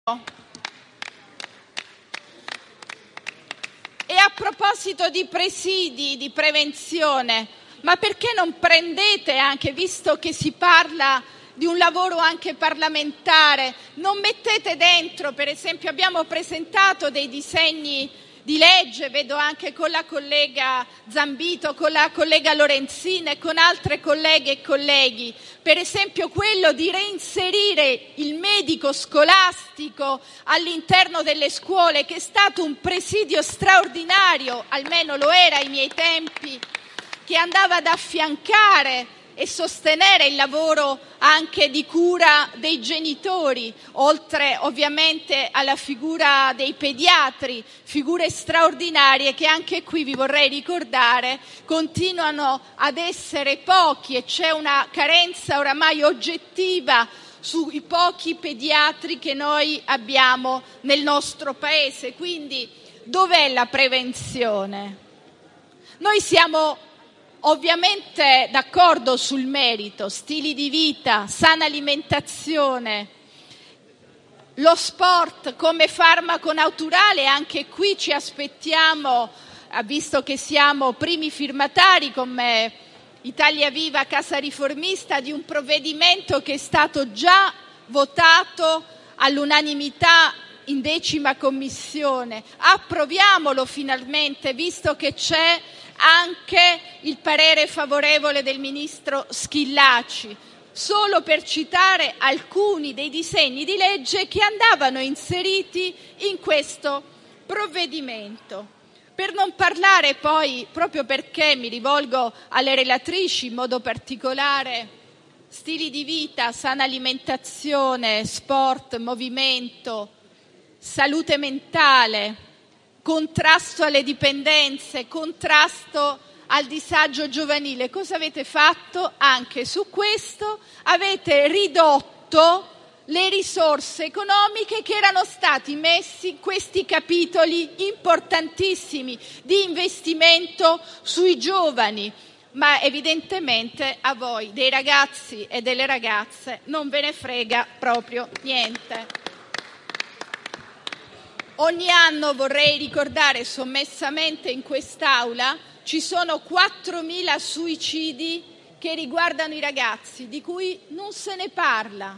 E a proposito di presidi, di prevenzione, ma perché non prendete anche, visto che si parla di un lavoro anche parlamentare, non mettete dentro, per esempio abbiamo presentato dei disegni di legge, vedo anche con la collega Zambito, con la collega Lorenzin e con altre colleghe e colleghi, per esempio quello di reinserire il medico scolastico all'interno delle scuole, che è stato un presidio straordinario, almeno lo era ai miei tempi, che andava ad affiancare e sostenere il lavoro anche di cura dei genitori, oltre ovviamente alla figura dei pediatri, figure straordinarie che anche qui vi vorrei ricordare continuano ad essere pochi e c'è una carenza oramai oggettiva sui pochi pediatri che noi abbiamo nel nostro paese. Quindi dov'è la prevenzione? Noi siamo ovviamente d'accordo sul merito, stili di vita, sana alimentazione, lo sport come farmaco naturale, anche qui ci aspettiamo, visto che siamo primi firmatari come Italia Viva Casa Riformista, di un provvedimento che è stato già votato all'unanimità in 10ª commissione. Approviamolo finalmente, visto che c'è anche il parere favorevole del ministro Schillaci, solo per citare alcuni dei disegni di legge che andavano inseriti in questo provvedimento. Per non parlare poi, proprio perché mi rivolgo alle relatrici in modo particolare, stili di vita, sana alimentazione, sport, movimento, salute mentale, contrasto alle dipendenze, contrasto al disagio giovanile. Cosa avete fatto? Anche su questo avete ridotto le risorse economiche che erano stati messi in questi capitoli importantissimi di investimento sui giovani, ma evidentemente a voi dei ragazzi e delle ragazze non ve ne frega proprio niente. Ogni anno, vorrei ricordare sommessamente in quest'Aula, ci sono 4.000 suicidi che riguardano i ragazzi, di cui non se ne parla,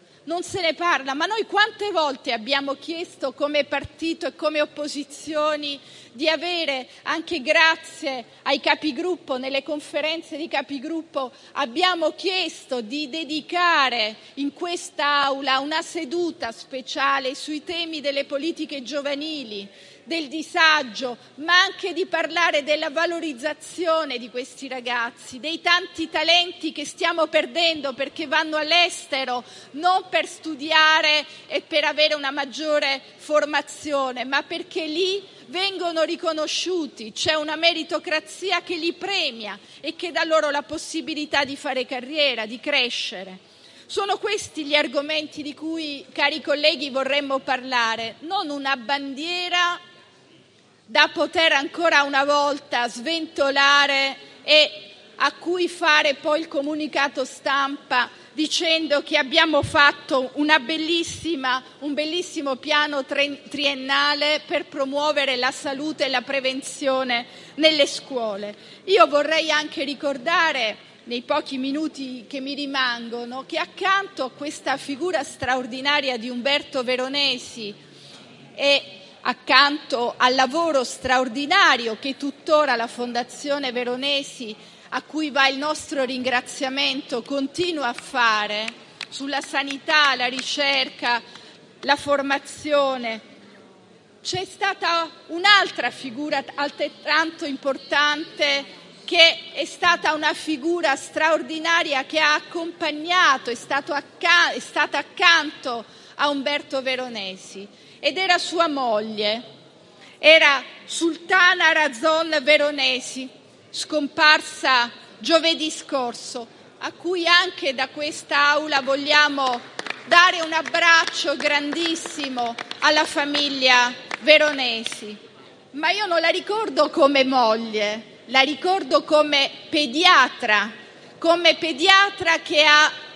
ma noi quante volte abbiamo chiesto come partito e come opposizioni di avere, anche grazie ai capigruppo, nelle conferenze di capigruppo, abbiamo chiesto di dedicare in quest'Aula una seduta speciale sui temi delle politiche giovanili, del disagio, ma anche di parlare della valorizzazione di questi ragazzi, dei tanti talenti che stiamo perdendo perché vanno all'estero, non per studiare e per avere una maggiore formazione, ma perché lì vengono riconosciuti, c'è una meritocrazia che li premia e che dà loro la possibilità di fare carriera, di crescere. Sono questi gli argomenti di cui, cari colleghi, vorremmo parlare, non una bandiera da poter ancora una volta sventolare e a cui fare poi il comunicato stampa dicendo che abbiamo fatto un bellissimo piano triennale per promuovere la salute e la prevenzione nelle scuole. Io vorrei anche ricordare, nei pochi minuti che mi rimangono, che accanto a questa figura straordinaria di Umberto Veronesi e accanto al lavoro straordinario che tuttora la Fondazione Veronesi, a cui va il nostro ringraziamento, continua a fare sulla sanità, la ricerca, la formazione, c'è stata un'altra figura altrettanto importante che è stata una figura straordinaria che ha accompagnato, è stata accanto a Umberto Veronesi, ed era sua moglie, era Sultana Razon Veronesi, scomparsa giovedì scorso, a cui anche da quest'Aula vogliamo dare un abbraccio grandissimo alla famiglia Veronesi. Ma io non la ricordo come moglie, la ricordo come pediatra che ha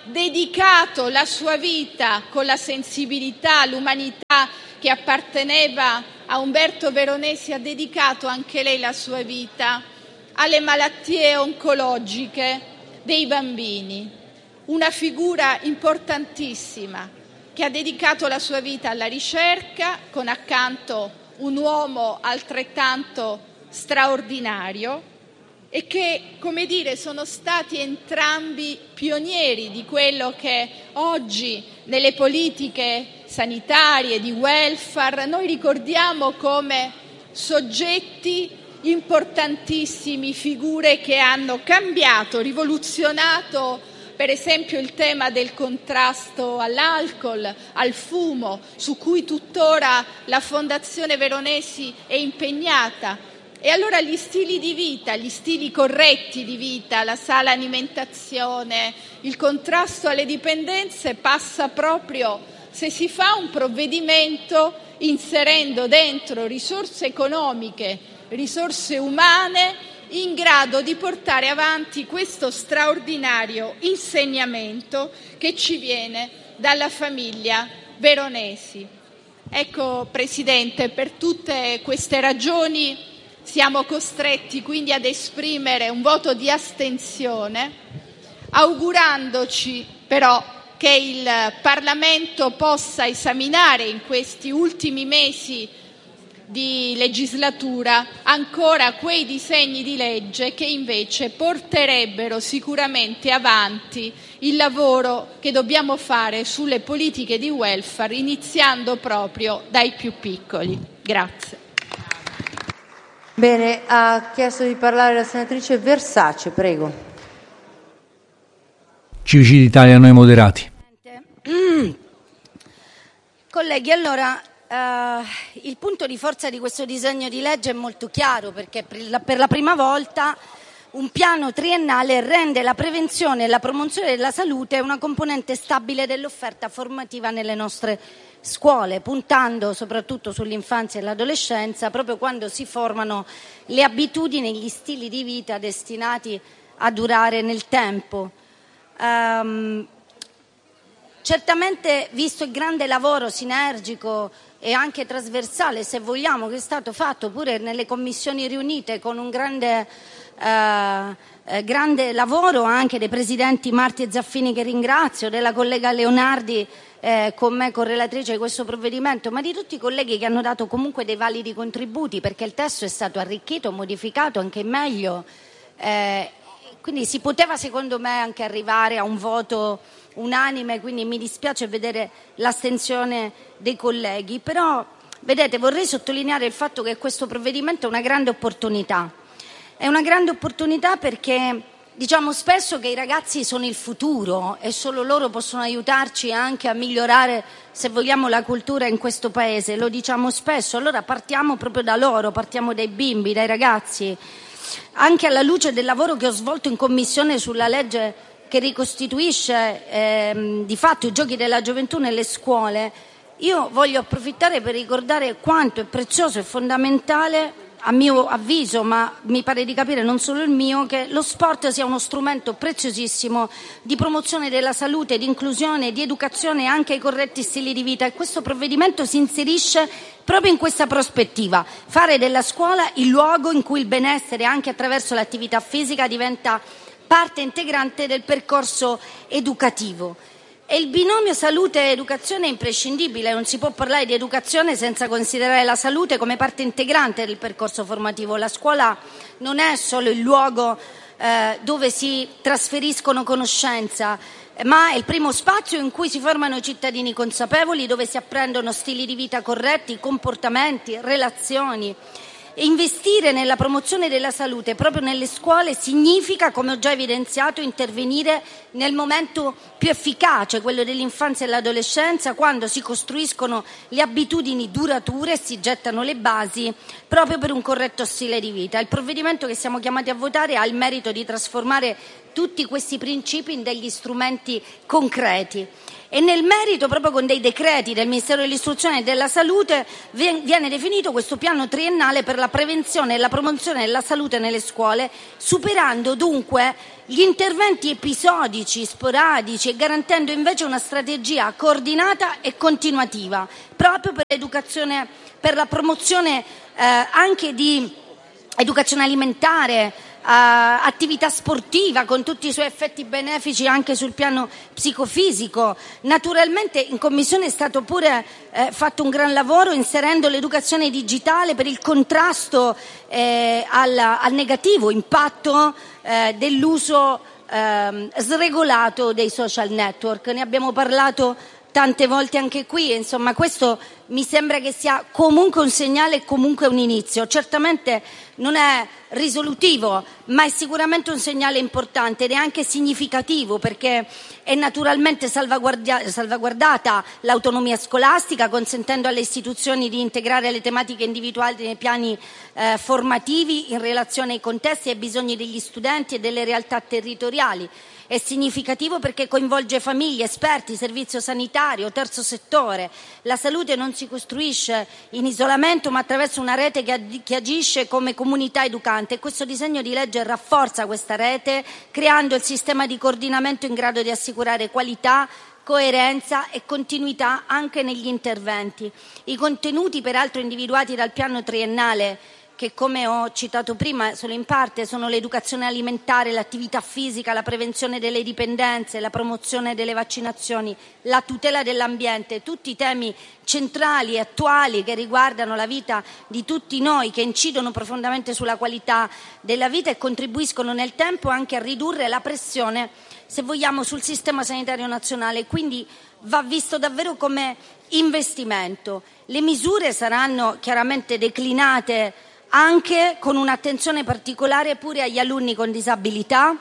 dedicato la sua vita con la sensibilità, l'umanità che apparteneva a Umberto Veronesi, ha dedicato anche lei la sua vita alle malattie oncologiche dei bambini. Una figura importantissima che ha dedicato la sua vita alla ricerca, con accanto un uomo altrettanto straordinario, e che, come dire, sono stati entrambi pionieri di quello che oggi nelle politiche sanitarie, di welfare, noi ricordiamo come soggetti importantissimi, figure che hanno cambiato, rivoluzionato per esempio il tema del contrasto all'alcol, al fumo, su cui tuttora la Fondazione Veronesi è impegnata. E allora gli stili di vita, gli stili corretti di vita, la sana alimentazione, il contrasto alle dipendenze passa proprio se si fa un provvedimento inserendo dentro risorse economiche, risorse umane, in grado di portare avanti questo straordinario insegnamento che ci viene dalla famiglia Veronesi. Ecco, Presidente, per tutte queste ragioni siamo costretti quindi ad esprimere un voto di astensione, augurandoci però che il Parlamento possa esaminare in questi ultimi mesi di legislatura ancora quei disegni di legge che invece porterebbero sicuramente avanti il lavoro che dobbiamo fare sulle politiche di welfare, iniziando proprio dai più piccoli. Grazie. Bene, ha chiesto di parlare la senatrice Versace, prego. Civici d'Italia, noi moderati. Colleghi, allora il punto di forza di questo disegno di legge è molto chiaro, perché per la prima volta un piano triennale rende la prevenzione e la promozione della salute una componente stabile dell'offerta formativa nelle nostre scuole, puntando soprattutto sull'infanzia e l'adolescenza, proprio quando si formano le abitudini e gli stili di vita destinati a durare nel tempo. Certamente, visto il grande lavoro sinergico e anche trasversale, se vogliamo, che è stato fatto pure nelle commissioni riunite con un grande lavoro anche dei presidenti Marti e Zaffini, che ringrazio, della collega Leonardi con me correlatrice di questo provvedimento, ma di tutti i colleghi che hanno dato comunque dei validi contributi, perché il testo è stato arricchito, modificato anche meglio, quindi si poteva secondo me anche arrivare a un voto unanime, quindi mi dispiace vedere l'astensione dei colleghi, però vedete, vorrei sottolineare il fatto che questo provvedimento è una grande opportunità. È una grande opportunità perché diciamo spesso che i ragazzi sono il futuro e solo loro possono aiutarci anche a migliorare, se vogliamo, la cultura in questo paese, lo diciamo spesso. Allora partiamo proprio da loro, partiamo dai bimbi, dai ragazzi. Anche alla luce del lavoro che ho svolto in commissione sulla legge che ricostituisce di fatto i giochi della gioventù nelle scuole, io voglio approfittare per ricordare quanto è prezioso e fondamentale, a mio avviso, ma mi pare di capire non solo il mio, che lo sport sia uno strumento preziosissimo di promozione della salute, di inclusione, di educazione anche ai corretti stili di vita, e questo provvedimento si inserisce proprio in questa prospettiva: fare della scuola il luogo in cui il benessere, anche attraverso l'attività fisica, diventa parte integrante del percorso educativo. E il binomio salute-educazione è imprescindibile, non si può parlare di educazione senza considerare la salute come parte integrante del percorso formativo. La scuola non è solo il luogo dove si trasferiscono conoscenza, ma è il primo spazio in cui si formano i cittadini consapevoli, dove si apprendono stili di vita corretti, comportamenti, relazioni. E investire nella promozione della salute proprio nelle scuole significa, come ho già evidenziato, intervenire nel momento più efficace, quello dell'infanzia e l'adolescenza, quando si costruiscono le abitudini durature e si gettano le basi proprio per un corretto stile di vita. Il provvedimento che siamo chiamati a votare ha il merito di trasformare tutti questi principi in degli strumenti concreti. E nel merito, proprio con dei decreti del Ministero dell'Istruzione e della Salute, viene definito questo piano triennale per la prevenzione e la promozione della salute nelle scuole, superando dunque gli interventi episodici, sporadici, e garantendo invece una strategia coordinata e continuativa, proprio per l'educazione, per la promozione anche di educazione alimentare, attività sportiva con tutti i suoi effetti benefici anche sul piano psicofisico. Naturalmente in Commissione è stato pure fatto un gran lavoro inserendo l'educazione digitale per il contrasto al negativo impatto dell'uso sregolato dei social network. Ne abbiamo parlato tante volte anche qui, insomma questo mi sembra che sia comunque un segnale e comunque un inizio. Certamente non è risolutivo, ma è sicuramente un segnale importante ed è anche significativo, perché è naturalmente salvaguardata l'autonomia scolastica, consentendo alle istituzioni di integrare le tematiche individuali nei piani formativi in relazione ai contesti e ai bisogni degli studenti e delle realtà territoriali. È significativo perché coinvolge famiglie, esperti, servizio sanitario, terzo settore. La salute non si costruisce in isolamento, ma attraverso una rete che agisce come comunità educante, e questo disegno di legge rafforza questa rete, creando il sistema di coordinamento in grado di assicurare qualità, coerenza e continuità anche negli interventi. I contenuti, peraltro individuati dal piano triennale, che come ho citato prima solo in parte sono l'educazione alimentare, l'attività fisica, la prevenzione delle dipendenze, la promozione delle vaccinazioni, la tutela dell'ambiente, tutti i temi centrali e attuali che riguardano la vita di tutti noi, che incidono profondamente sulla qualità della vita e contribuiscono nel tempo anche a ridurre la pressione, se vogliamo, sul sistema sanitario nazionale. Quindi va visto davvero come investimento. Le misure saranno chiaramente declinate anche con un'attenzione particolare pure agli alunni con disabilità,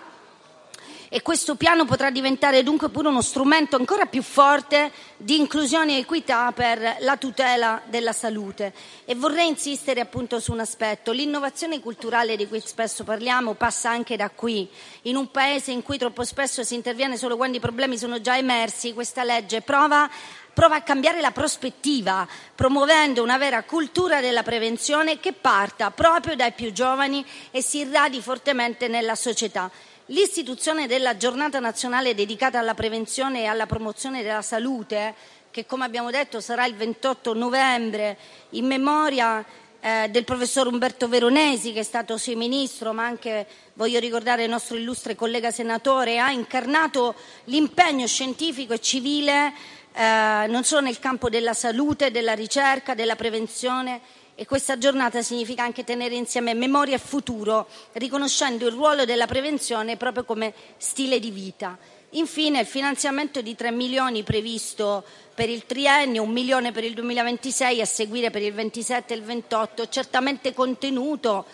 e questo piano potrà diventare dunque pure uno strumento ancora più forte di inclusione e equità per la tutela della salute. E vorrei insistere appunto su un aspetto: l'innovazione culturale di cui spesso parliamo passa anche da qui. In un paese in cui troppo spesso si interviene solo quando i problemi sono già emersi, questa legge prova a cambiare la prospettiva, promuovendo una vera cultura della prevenzione che parta proprio dai più giovani e si irradi fortemente nella società. L'istituzione della giornata nazionale dedicata alla prevenzione e alla promozione della salute, che come abbiamo detto sarà il 28 novembre, in memoria del professor Umberto Veronesi, che è stato sì ministro, ma anche, voglio ricordare, il nostro illustre collega senatore, ha incarnato l'impegno scientifico e civile non solo nel campo della salute, della ricerca, della prevenzione, e questa giornata significa anche tenere insieme memoria e futuro, riconoscendo il ruolo della prevenzione proprio come stile di vita. Infine, il finanziamento di 3 milioni previsto per il triennio, 1 milione per il 2026, a seguire per il 27 e il 28, certamente contenuto,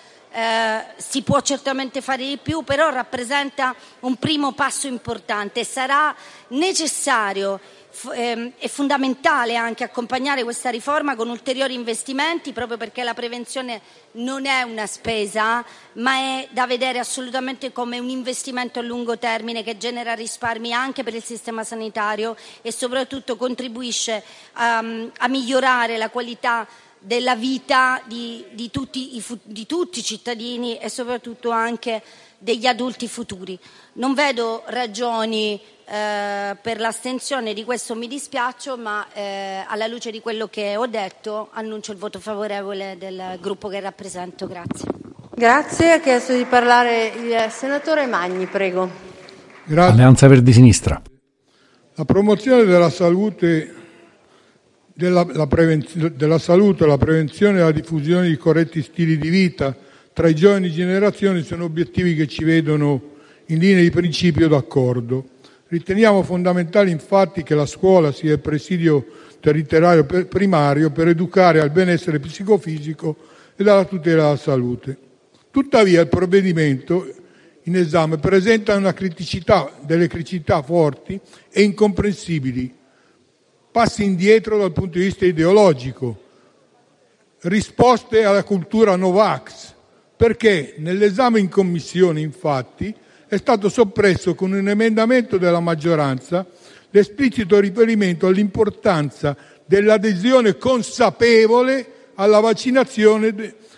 si può certamente fare di più, però rappresenta un primo passo importante. Sarà necessario è fondamentale anche accompagnare questa riforma con ulteriori investimenti, proprio perché la prevenzione non è una spesa, ma è da vedere assolutamente come un investimento a lungo termine che genera risparmi anche per il sistema sanitario e soprattutto contribuisce a migliorare la qualità della vita di tutti i cittadini e soprattutto anche degli adulti futuri. Non vedo ragioni per l'astensione, di questo mi dispiaccio, ma alla luce di quello che ho detto annuncio il voto favorevole del gruppo che rappresento. Grazie. Grazie. Ha chiesto di parlare il senatore Magni, prego. Grazie. Alleanza Verdi Sinistra. La promozione della salute, della salute, la prevenzione e la diffusione di corretti stili di vita tra i giovani generazioni sono obiettivi che ci vedono in linea di principio d'accordo. Riteniamo fondamentale infatti che la scuola sia il presidio territoriale primario per educare al benessere psicofisico e alla tutela della salute. Tuttavia il provvedimento in esame presenta delle criticità forti e incomprensibili, passi indietro dal punto di vista ideologico, risposte alla cultura Novax, perché nell'esame in commissione infatti è stato soppresso con un emendamento della maggioranza l'esplicito riferimento all'importanza dell'adesione consapevole alla vaccinazione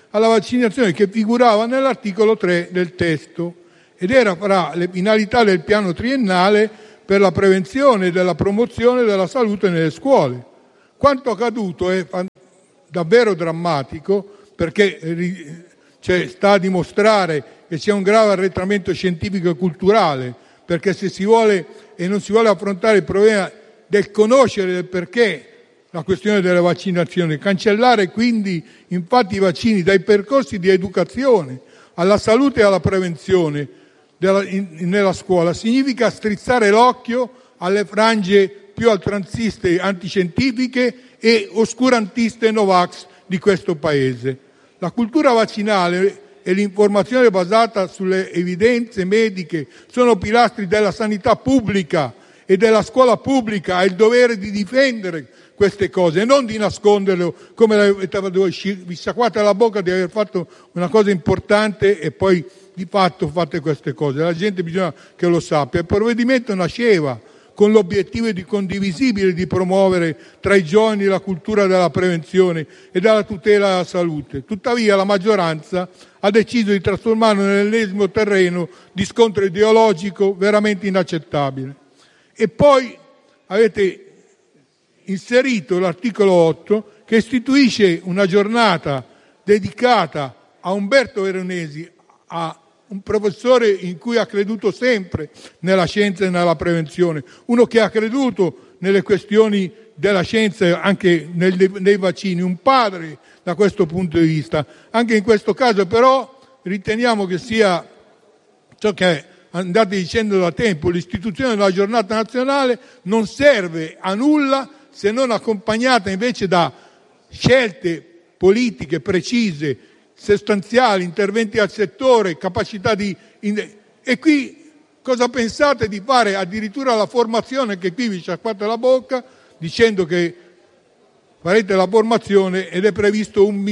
che figurava nell'articolo 3 del testo ed era fra le finalità del piano triennale per la prevenzione e della promozione della salute nelle scuole. Quanto accaduto è davvero drammatico, perché sta a dimostrare che c'è un grave arretramento scientifico e culturale, perché se si vuole e non si vuole affrontare il problema del conoscere del perché la questione delle vaccinazioni, cancellare quindi infatti i vaccini dai percorsi di educazione alla salute e alla prevenzione nella scuola significa strizzare l'occhio alle frange più oltranziste, antiscientifiche e oscurantiste Novax di questo Paese. La cultura vaccinale e l'informazione basata sulle evidenze mediche sono pilastri della sanità pubblica e della scuola pubblica. Ha il dovere di difendere queste cose e non di nasconderlo, come vi sciacquate la bocca di aver fatto una cosa importante e poi di fatto fate queste cose. La gente bisogna che lo sappia. Il provvedimento nasceva con l'obiettivo condivisibile di promuovere tra i giovani la cultura della prevenzione e della tutela della salute. Tuttavia la maggioranza ha deciso di trasformarlo nell'ennesimo terreno di scontro ideologico veramente inaccettabile. E poi avete inserito l'articolo 8 che istituisce una giornata dedicata a Umberto Veronesi, a un professore in cui ha creduto sempre nella scienza e nella prevenzione, uno che ha creduto nelle questioni della scienza anche nei vaccini, un padre da questo punto di vista. Anche in questo caso però riteniamo che sia ciò che andate dicendo da tempo: l'istituzione della giornata nazionale non serve a nulla se non accompagnata invece da scelte politiche precise, sostanziali, interventi al settore, capacità di... E qui cosa pensate di fare? Addirittura la formazione, che qui vi sciacquate la bocca dicendo che farete la formazione ed è previsto 1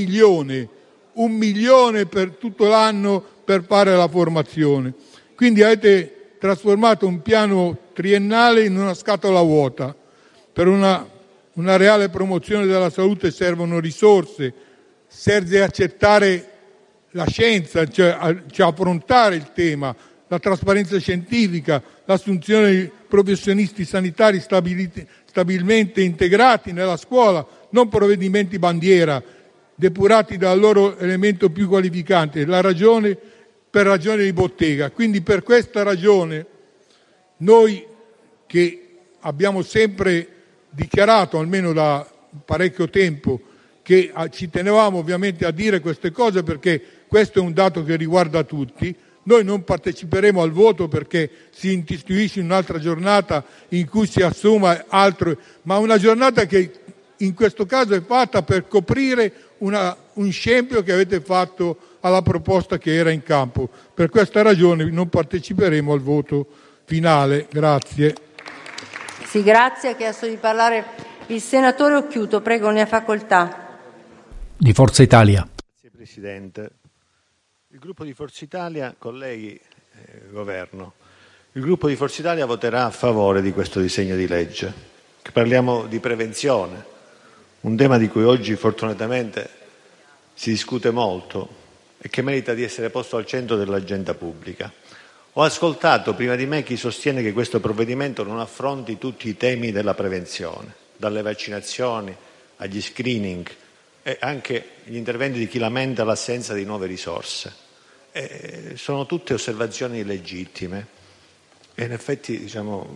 milione per tutto l'anno per fare la formazione. Quindi avete trasformato un piano triennale in una scatola vuota. Per una reale promozione della salute servono risorse, serve accettare la scienza, cioè affrontare il tema, la trasparenza scientifica, l'assunzione di professionisti sanitari stabilmente integrati nella scuola, non provvedimenti bandiera, depurati dal loro elemento più qualificante, per ragione di bottega. Quindi per questa ragione noi, che abbiamo sempre dichiarato, almeno da parecchio tempo, che ci tenevamo ovviamente a dire queste cose, perché questo è un dato che riguarda tutti, noi non parteciperemo al voto perché si istituisce un'altra giornata in cui si assuma altro, ma una giornata che in questo caso è fatta per coprire un scempio che avete fatto alla proposta che era in campo. Per questa ragione non parteciperemo al voto finale. Grazie. Sì, grazie. Ha chiesto di parlare il senatore Occhiuto. Prego, ne ha facoltà. Di Forza Italia. Grazie Presidente. Il gruppo di Forza Italia, colleghi, Governo, il gruppo di Forza Italia voterà a favore di questo disegno di legge. Parliamo di prevenzione, un tema di cui oggi fortunatamente si discute molto e che merita di essere posto al centro dell'agenda pubblica. Ho ascoltato prima di me chi sostiene che questo provvedimento non affronti tutti i temi della prevenzione, dalle vaccinazioni agli screening e anche gli interventi di chi lamenta l'assenza di nuove risorse. Sono tutte osservazioni legittime e in effetti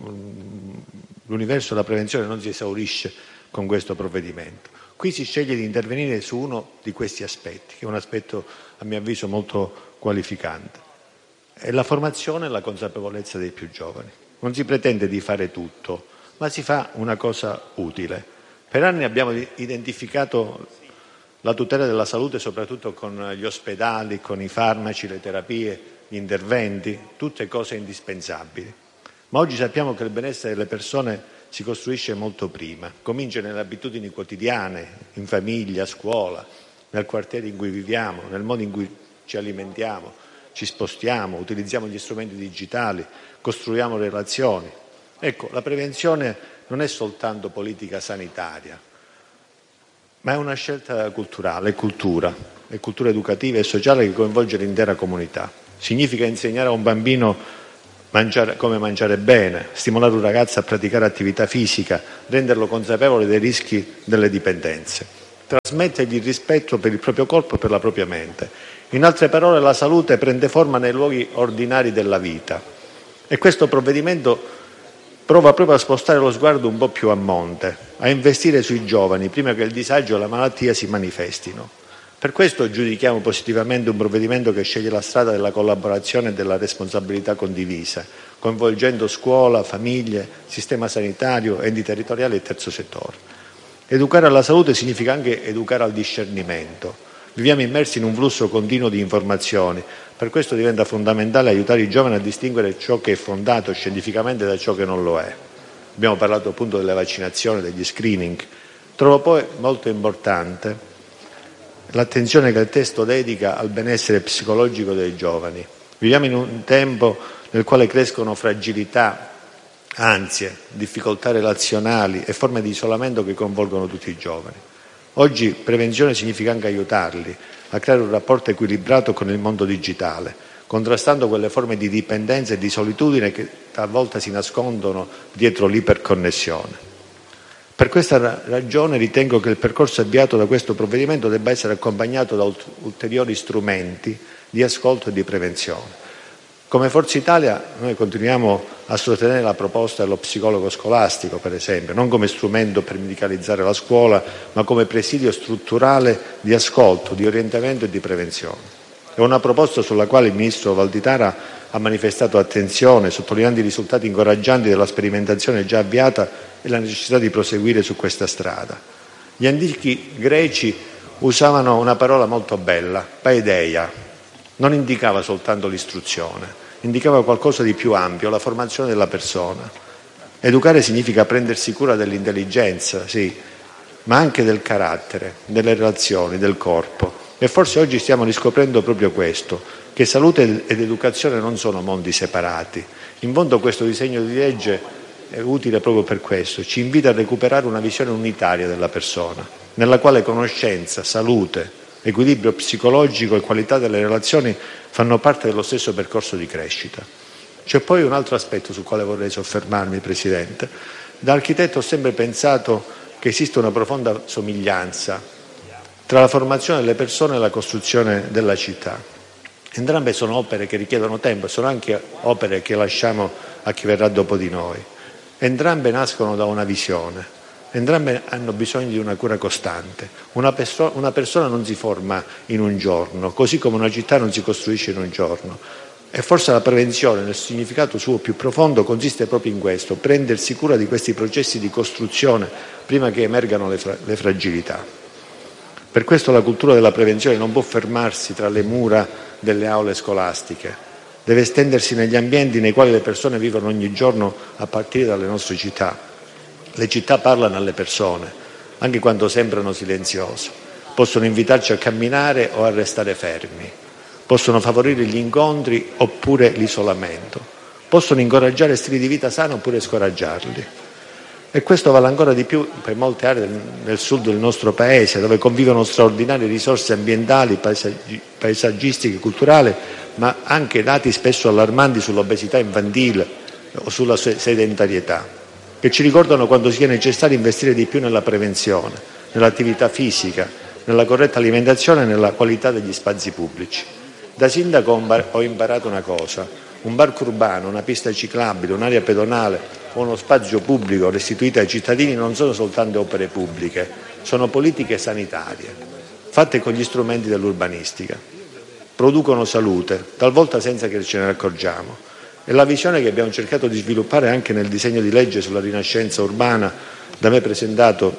l'universo della prevenzione non si esaurisce con questo provvedimento. Qui si sceglie di intervenire su uno di questi aspetti, che è un aspetto a mio avviso molto qualificante. È la formazione e la consapevolezza dei più giovani. Non si pretende di fare tutto, ma si fa una cosa utile. Per anni abbiamo identificato la tutela della salute soprattutto con gli ospedali, con i farmaci, le terapie, gli interventi, tutte cose indispensabili. Ma oggi sappiamo che il benessere delle persone si costruisce molto prima, comincia nelle abitudini quotidiane, in famiglia, a scuola, nel quartiere in cui viviamo, nel modo in cui ci alimentiamo. ci spostiamo, utilizziamo gli strumenti digitali, costruiamo relazioni. Ecco, la prevenzione non è soltanto politica sanitaria, ma è una scelta culturale, è cultura educativa e sociale che coinvolge l'intera comunità. Significa insegnare a un bambino come mangiare bene, stimolare un ragazzo a praticare attività fisica, renderlo consapevole dei rischi delle dipendenze, trasmettergli il rispetto per il proprio corpo e per la propria mente. In altre parole, la salute prende forma nei luoghi ordinari della vita e questo provvedimento prova proprio a spostare lo sguardo un po' più a monte, a investire sui giovani prima che il disagio e la malattia si manifestino. Per questo giudichiamo positivamente un provvedimento che sceglie la strada della collaborazione e della responsabilità condivisa, coinvolgendo scuola, famiglie, sistema sanitario, enti territoriali e terzo settore. Educare alla salute significa anche educare al discernimento. Viviamo immersi in un flusso continuo di informazioni, per questo diventa fondamentale aiutare i giovani a distinguere ciò che è fondato scientificamente da ciò che non lo è. Abbiamo parlato appunto delle vaccinazioni, degli screening. Trovo poi molto importante l'attenzione che il testo dedica al benessere psicologico dei giovani. Viviamo in un tempo nel quale crescono fragilità, ansie, difficoltà relazionali e forme di isolamento che coinvolgono tutti i giovani. Oggi prevenzione significa anche aiutarli a creare un rapporto equilibrato con il mondo digitale, contrastando quelle forme di dipendenza e di solitudine che talvolta si nascondono dietro l'iperconnessione. Per questa ragione ritengo che il percorso avviato da questo provvedimento debba essere accompagnato da ulteriori strumenti di ascolto e di prevenzione. Come Forza Italia noi continuiamo a sostenere la proposta dello psicologo scolastico, per esempio, non come strumento per medicalizzare la scuola, ma come presidio strutturale di ascolto, di orientamento e di prevenzione. È una proposta sulla quale il ministro Valditara ha manifestato attenzione, sottolineando i risultati incoraggianti della sperimentazione già avviata e la necessità di proseguire su questa strada. Gli antichi greci usavano una parola molto bella, paideia. Non indicava soltanto l'istruzione, indicava qualcosa di più ampio, la formazione della persona. Educare significa prendersi cura dell'intelligenza, sì, ma anche del carattere, delle relazioni, del corpo. E forse oggi stiamo riscoprendo proprio questo, che salute ed educazione non sono mondi separati. In fondo questo disegno di legge è utile proprio per questo, ci invita a recuperare una visione unitaria della persona, nella quale conoscenza, salute, equilibrio psicologico e qualità delle relazioni fanno parte dello stesso percorso di crescita. C'è poi un altro aspetto sul quale vorrei soffermarmi, Presidente. Da architetto ho sempre pensato che esiste una profonda somiglianza tra la formazione delle persone e la costruzione della città. Entrambe sono opere che richiedono tempo, sono anche opere che lasciamo a chi verrà dopo di noi. Entrambe nascono da una visione, entrambe hanno bisogno di una cura costante. Una persona non si forma in un giorno, così come una città non si costruisce in un giorno. E forse la prevenzione, nel significato suo più profondo, consiste proprio in questo, prendersi cura di questi processi di costruzione prima che emergano le fragilità. Per questo la cultura della prevenzione non può fermarsi tra le mura delle aule scolastiche. Deve estendersi negli ambienti nei quali le persone vivono ogni giorno a partire dalle nostre città. Le città parlano alle persone, anche quando sembrano silenziose. Possono invitarci a camminare o a restare fermi. Possono favorire gli incontri oppure l'isolamento. Possono incoraggiare stili di vita sani oppure scoraggiarli. E questo vale ancora di più per molte aree del sud del nostro Paese, dove convivono straordinarie risorse ambientali, paesaggistiche, culturali, ma anche dati spesso allarmanti sull'obesità infantile o sulla sedentarietà, che ci ricordano quanto sia necessario investire di più nella prevenzione, nell'attività fisica, nella corretta alimentazione e nella qualità degli spazi pubblici. Da sindaco ho imparato una cosa: un parco urbano, una pista ciclabile, un'area pedonale o uno spazio pubblico restituito ai cittadini non sono soltanto opere pubbliche, sono politiche sanitarie, fatte con gli strumenti dell'urbanistica. Producono salute, talvolta senza che ce ne accorgiamo. È la visione che abbiamo cercato di sviluppare anche nel disegno di legge sulla rinascenza urbana da me presentato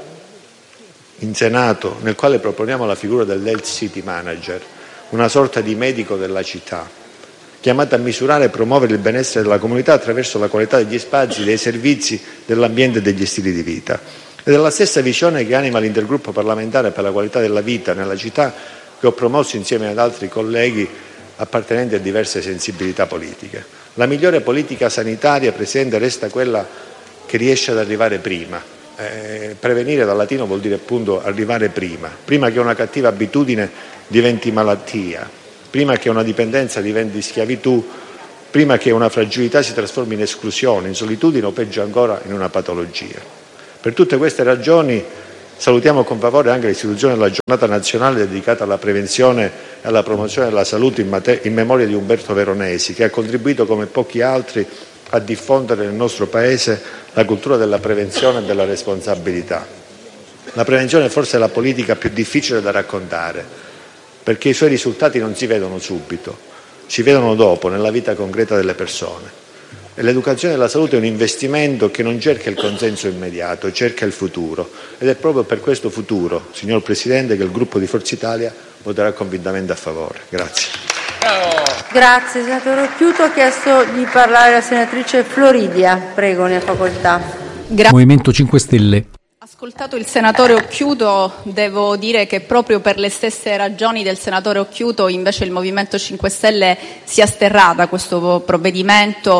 in Senato, nel quale proponiamo la figura dell'Health City Manager, una sorta di medico della città, chiamata a misurare e promuovere il benessere della comunità attraverso la qualità degli spazi, dei servizi, dell'ambiente e degli stili di vita. Ed è la stessa visione che anima l'intergruppo parlamentare per la qualità della vita nella città, che ho promosso insieme ad altri colleghi appartenenti a diverse sensibilità politiche. La migliore politica sanitaria, Presidente, resta quella che riesce ad arrivare prima. Prevenire dal latino vuol dire appunto arrivare prima che una cattiva abitudine diventi malattia, prima che una dipendenza diventi schiavitù, prima che una fragilità si trasformi in esclusione, in solitudine o peggio ancora in una patologia. Per tutte queste ragioni salutiamo con favore anche l'istituzione della giornata nazionale dedicata alla prevenzione e alla promozione della salute in memoria di Umberto Veronesi, che ha contribuito come pochi altri a diffondere nel nostro Paese la cultura della prevenzione e della responsabilità. La prevenzione è forse la politica più difficile da raccontare, perché i suoi risultati non si vedono subito, si vedono dopo, nella vita concreta delle persone. E l'educazione della salute è un investimento che non cerca il consenso immediato, cerca il futuro. Ed è proprio per questo futuro, signor Presidente, che il gruppo di Forza Italia voterà convintamente a favore. Grazie. Grazie, senatore Occhiuto. Ha chiesto di parlare la senatrice Floridia. Prego, ne ha facoltà. Movimento 5 Stelle. Ascoltato il senatore Occhiuto, devo dire che proprio per le stesse ragioni del senatore Occhiuto invece il Movimento 5 Stelle si asterrà da questo provvedimento,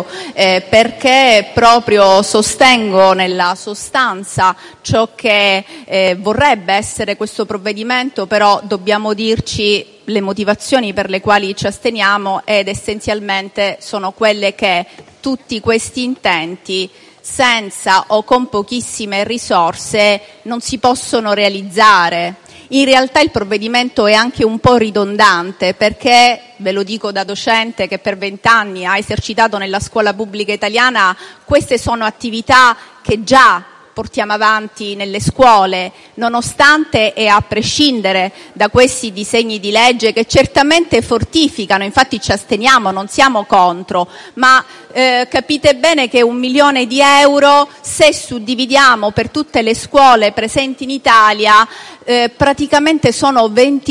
perché proprio sostengo nella sostanza ciò che vorrebbe essere questo provvedimento, però dobbiamo dirci le motivazioni per le quali ci asteniamo, ed essenzialmente sono quelle che tutti questi intenti senza o con pochissime risorse non si possono realizzare. In realtà il provvedimento è anche un po' ridondante, perché, ve lo dico da docente che per 20 anni ha esercitato nella scuola pubblica italiana, queste sono attività che già portiamo avanti nelle scuole, nonostante e a prescindere da questi disegni di legge che certamente fortificano, infatti ci asteniamo, non siamo contro, ma capite bene che 1 milione di euro, se suddividiamo per tutte le scuole presenti in Italia, praticamente sono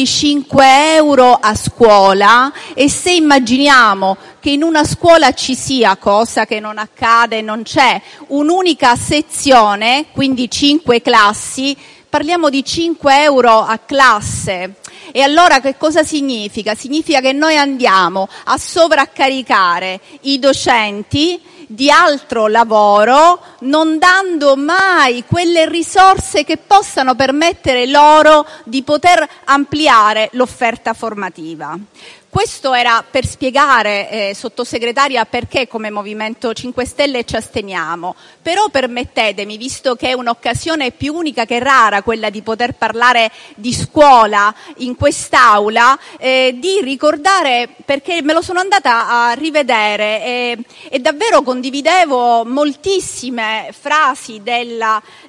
25 euro a scuola, e se immaginiamo che in una scuola ci sia, cosa che non accade, non c'è, un'unica sezione, quindi 5 classi, parliamo di 5 euro a classe. E allora che cosa significa? Significa che noi andiamo a sovraccaricare i docenti di altro lavoro, non dando mai quelle risorse che possano permettere loro di poter ampliare l'offerta formativa. Questo era per spiegare, sottosegretaria, perché come Movimento 5 Stelle ci asteniamo. Però permettetemi, visto che è un'occasione più unica che rara quella di poter parlare di scuola in quest'Aula, di ricordare, perché me lo sono andata a rivedere e davvero condividevo moltissime frasi del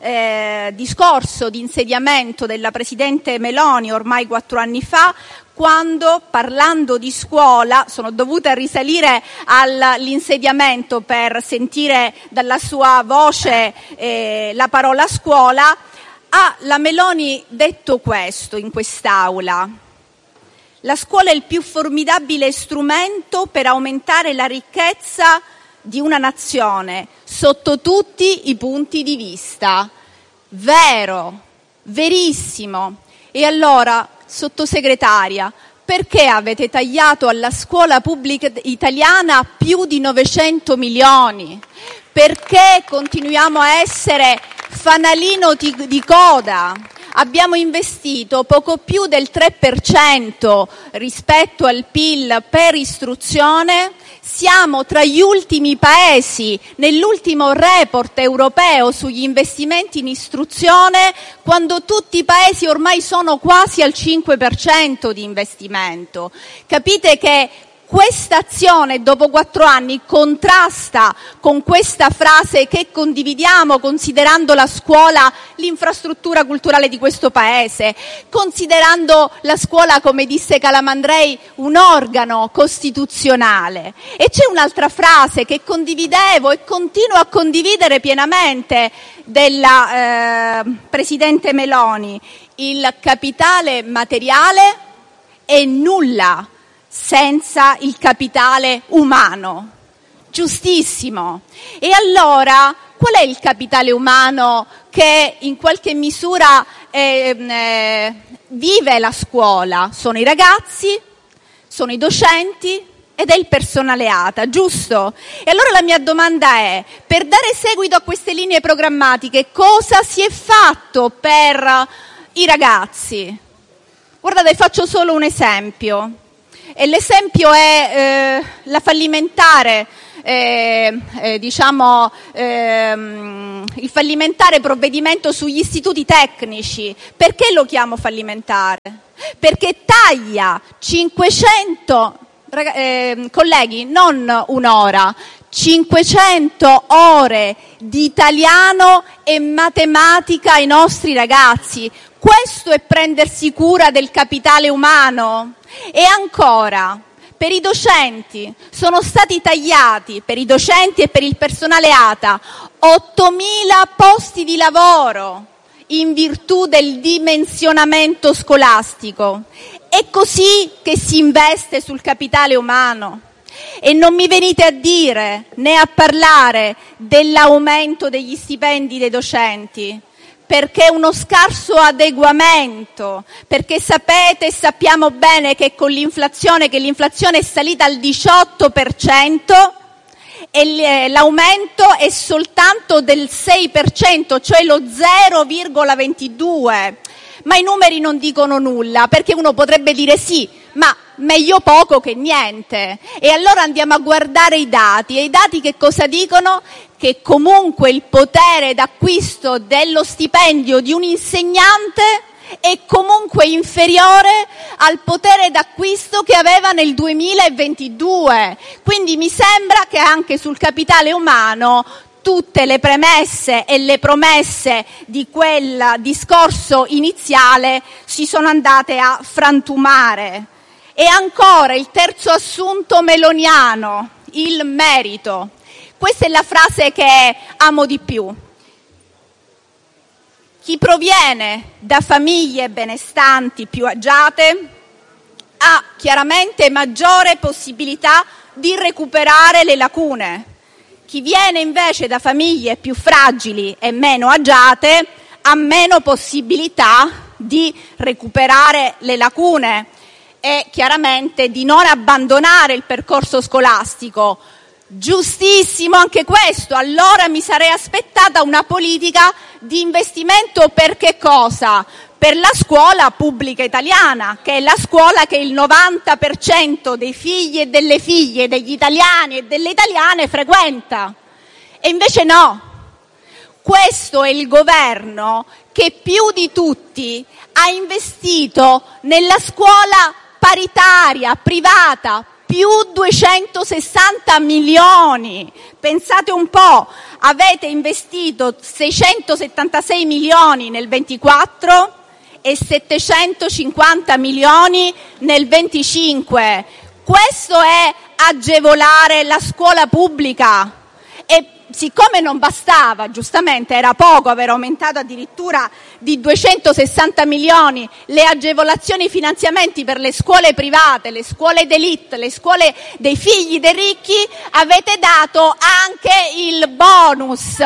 discorso di insediamento della Presidente Meloni ormai 4 anni fa, quando, parlando di scuola, sono dovuta risalire all'insediamento per sentire dalla sua voce la parola scuola, ha la Meloni detto questo in quest'Aula: la scuola è il più formidabile strumento per aumentare la ricchezza di una nazione sotto tutti i punti di vista. Vero, verissimo. E allora, sottosegretaria, perché avete tagliato alla scuola pubblica italiana più di 900 milioni? Perché continuiamo a essere fanalino di coda? Abbiamo investito poco più del 3% rispetto al PIL per istruzione, siamo tra gli ultimi paesi nell'ultimo report europeo sugli investimenti in istruzione, quando tutti i paesi ormai sono quasi al 5% di investimento. Capite che questa azione dopo 4 anni contrasta con questa frase che condividiamo, considerando la scuola l'infrastruttura culturale di questo paese, considerando la scuola, come disse Calamandrei, un organo costituzionale. E c'è un'altra frase che condividevo e continuo a condividere pienamente della Presidente Meloni: il capitale materiale è nulla senza il capitale umano. Giustissimo. E allora, qual è il capitale umano che in qualche misura vive la scuola? Sono i ragazzi, sono i docenti ed è il personale ATA, giusto? E allora la mia domanda è: per dare seguito a queste linee programmatiche, cosa si è fatto per i ragazzi? Guardate, faccio solo un esempio, e l'esempio è la fallimentare, il fallimentare provvedimento sugli istituti tecnici. Perché lo chiamo fallimentare? Perché taglia 500, colleghi, non un'ora, 500 ore di italiano e matematica ai nostri ragazzi. Questo è prendersi cura del capitale umano? E ancora, per i docenti sono stati tagliati, per i docenti e per il personale ATA, 8.000 posti di lavoro in virtù del dimensionamento scolastico. È così che si investe sul capitale umano? E non mi venite a dire né a parlare dell'aumento degli stipendi dei docenti, perché è uno scarso adeguamento, perché sapete e sappiamo bene che con l'inflazione è salita al 18% e l'aumento è soltanto del 6%, cioè lo 0,22%. Ma i numeri non dicono nulla, perché uno potrebbe dire sì, ma meglio poco che niente. E allora andiamo a guardare i dati, e i dati che cosa dicono? Che comunque il potere d'acquisto dello stipendio di un insegnante è comunque inferiore al potere d'acquisto che aveva nel 2022. Quindi mi sembra che anche sul capitale umano tutte le premesse e le promesse di quel discorso iniziale si sono andate a frantumare. E ancora il terzo assunto meloniano, il merito. Questa è la frase che amo di più. Chi proviene da famiglie benestanti più agiate ha chiaramente maggiore possibilità di recuperare le lacune. Chi viene invece da famiglie più fragili e meno agiate ha meno possibilità di recuperare le lacune e chiaramente di non abbandonare il percorso scolastico. Giustissimo anche questo. Allora mi sarei aspettata una politica di investimento per che cosa? Per la scuola pubblica italiana, che è la scuola che il 90% dei figli e delle figlie degli italiani e delle italiane frequenta. E invece no. Questo è il governo che più di tutti ha investito nella scuola paritaria, privata, più 260 milioni. Pensate un po', avete investito 676 milioni nel 24 e 750 milioni nel 25. Questo è agevolare la scuola pubblica. E siccome non bastava, giustamente era poco aver aumentato addirittura di 260 milioni le agevolazioni e i finanziamenti per le scuole private, le scuole d'élite, le scuole dei figli dei ricchi, avete dato anche il bonus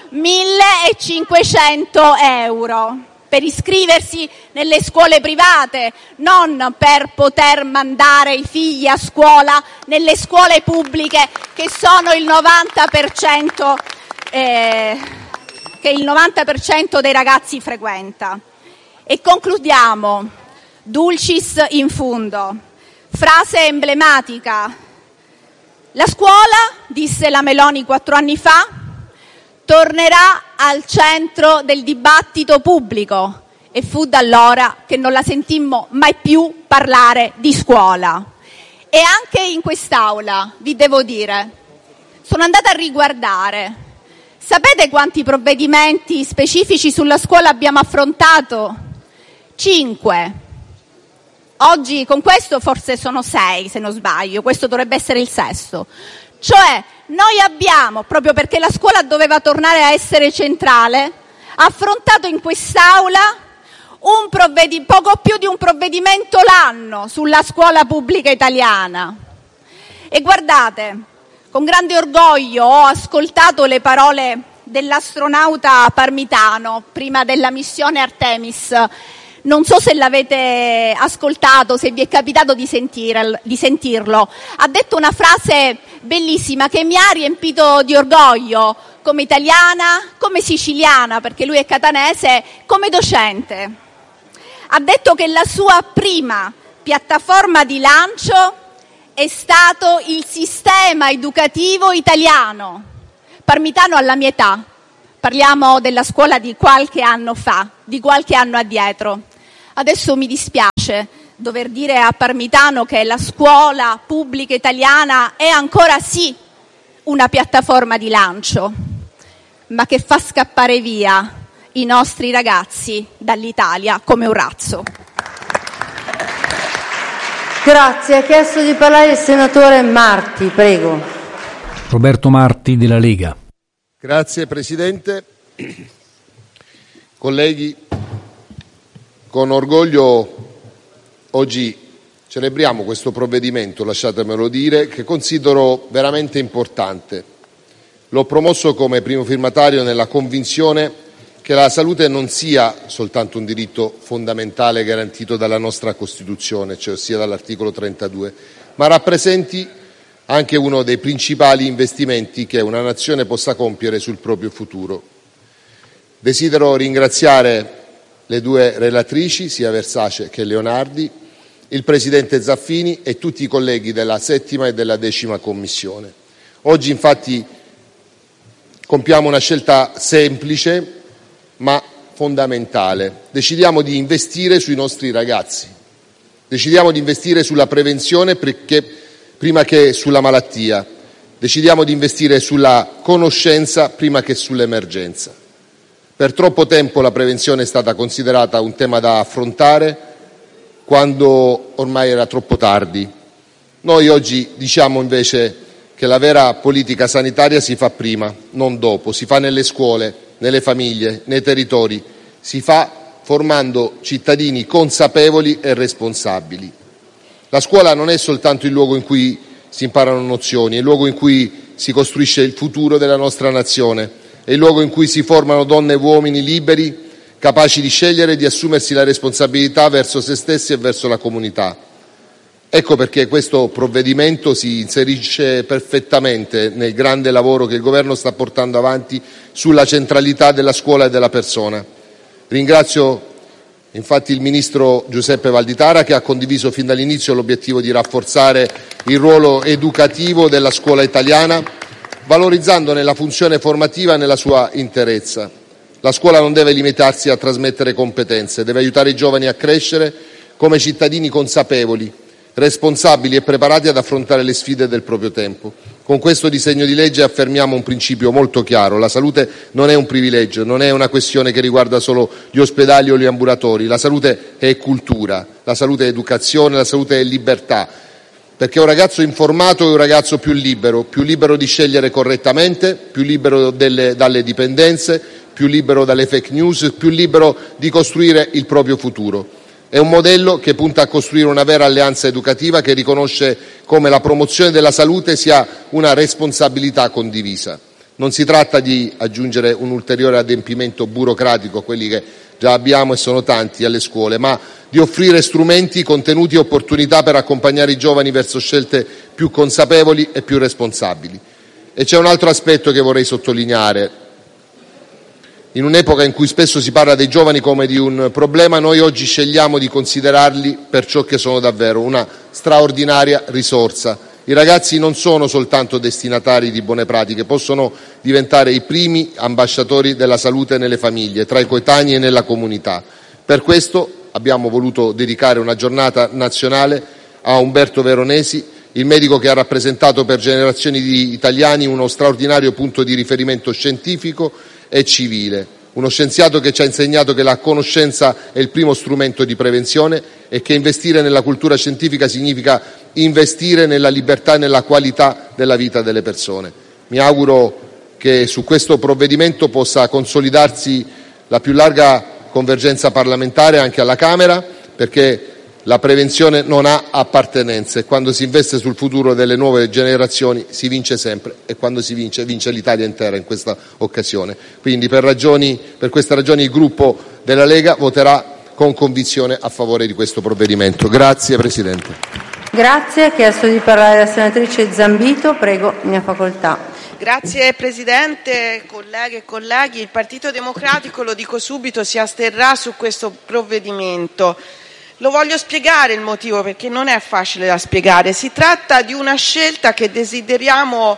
1.500 euro per iscriversi nelle scuole private, non per poter mandare i figli a scuola nelle scuole pubbliche che sono il 90%, che il 90% dei ragazzi frequenta. E concludiamo, dulcis in fundo, frase emblematica. La scuola, disse la Meloni 4 anni fa, tornerà al centro del dibattito pubblico, e fu da allora che non la sentimmo mai più parlare di scuola. E anche in quest'Aula, vi devo dire, sono andata a riguardare. Sapete quanti provvedimenti specifici sulla scuola abbiamo affrontato? 5. Oggi con questo forse sono 6, se non sbaglio, questo dovrebbe essere il 6º. Cioè, noi abbiamo, proprio perché la scuola doveva tornare a essere centrale, affrontato in quest'Aula poco più di un provvedimento l'anno sulla scuola pubblica italiana. E guardate, con grande orgoglio ho ascoltato le parole dell'astronauta Parmitano prima della missione Artemis. Non so se l'avete ascoltato, se vi è capitato di sentirlo. Ha detto una frase bellissima che mi ha riempito di orgoglio come italiana, come siciliana, perché lui è catanese, come docente. Ha detto che la sua prima piattaforma di lancio è stato il sistema educativo italiano. Parmitano alla mia età, parliamo della scuola di qualche anno fa, di qualche anno addietro. Adesso mi dispiace dover dire a Parmitano che la scuola pubblica italiana è ancora sì una piattaforma di lancio, ma che fa scappare via i nostri ragazzi dall'Italia come un razzo. Grazie. Ha chiesto di parlare il senatore Marti, prego. Roberto Marti della Lega. Grazie Presidente. Colleghi, con orgoglio oggi celebriamo questo provvedimento, lasciatemelo dire, che considero veramente importante. L'ho promosso come primo firmatario nella convinzione che la salute non sia soltanto un diritto fondamentale garantito dalla nostra Costituzione, cioè ossia dall'articolo 32, ma rappresenti anche uno dei principali investimenti che una nazione possa compiere sul proprio futuro. Desidero ringraziare le due relatrici, sia Versace che Leonardi, il Presidente Zaffini e tutti i colleghi della 7ª e della 10ª Commissione. Oggi infatti compiamo una scelta semplice ma fondamentale. Decidiamo di investire sui nostri ragazzi, decidiamo di investire sulla prevenzione prima che sulla malattia, decidiamo di investire sulla conoscenza prima che sull'emergenza. Per troppo tempo la prevenzione è stata considerata un tema da affrontare quando ormai era troppo tardi. Noi oggi diciamo invece che la vera politica sanitaria si fa prima, non dopo, si fa nelle scuole, nelle famiglie, nei territori, si fa formando cittadini consapevoli e responsabili. La scuola non è soltanto il luogo in cui si imparano nozioni, è il luogo in cui si costruisce il futuro della nostra nazione, è il luogo in cui si formano donne e uomini liberi, capaci di scegliere e di assumersi la responsabilità verso se stessi e verso la comunità. Ecco perché questo provvedimento si inserisce perfettamente nel grande lavoro che il Governo sta portando avanti sulla centralità della scuola e della persona. Ringrazio infatti il Ministro Giuseppe Valditara che ha condiviso fin dall'inizio l'obiettivo di rafforzare il ruolo educativo della scuola italiana, valorizzandone la funzione formativa nella sua interezza. La scuola non deve limitarsi a trasmettere competenze, deve aiutare i giovani a crescere come cittadini consapevoli, responsabili e preparati ad affrontare le sfide del proprio tempo. Con questo disegno di legge affermiamo un principio molto chiaro: la salute non è un privilegio, non è una questione che riguarda solo gli ospedali o gli ambulatori, la salute è cultura, la salute è educazione, la salute è libertà, perché un ragazzo informato è un ragazzo più libero di scegliere correttamente, più libero dalle dipendenze, più libero dalle fake news, più libero di costruire il proprio futuro. È un modello che punta a costruire una vera alleanza educativa che riconosce come la promozione della salute sia una responsabilità condivisa. Non si tratta di aggiungere un ulteriore adempimento burocratico a quelli che già abbiamo e sono tanti alle scuole, ma di offrire strumenti, contenuti e opportunità per accompagnare i giovani verso scelte più consapevoli e più responsabili. E c'è un altro aspetto che vorrei sottolineare. In un'epoca in cui spesso si parla dei giovani come di un problema, noi oggi scegliamo di considerarli per ciò che sono davvero, una straordinaria risorsa. I ragazzi non sono soltanto destinatari di buone pratiche, possono diventare i primi ambasciatori della salute nelle famiglie, tra i coetanei e nella comunità. Per questo abbiamo voluto dedicare una giornata nazionale a Umberto Veronesi, il medico che ha rappresentato per generazioni di italiani uno straordinario punto di riferimento scientifico e civile, uno scienziato che ci ha insegnato che la conoscenza è il primo strumento di prevenzione e che investire nella cultura scientifica significa investire nella libertà e nella qualità della vita delle persone. Mi auguro che su questo provvedimento possa consolidarsi la più larga convergenza parlamentare anche alla Camera, perché la prevenzione non ha appartenenze e quando si investe sul futuro delle nuove generazioni si vince sempre, e quando si vince, vince l'Italia intera in questa occasione. Quindi per queste ragioni il gruppo della Lega voterà con convinzione a favore di questo provvedimento. Grazie Presidente. Grazie. Ha chiesto di parlare la senatrice Zambito. Prego, mia facoltà. Grazie Presidente, colleghe e colleghi. Il Partito Democratico, lo dico subito, si asterrà su questo provvedimento. Lo voglio spiegare il motivo, perché non è facile da spiegare. Si tratta di una scelta che desideriamo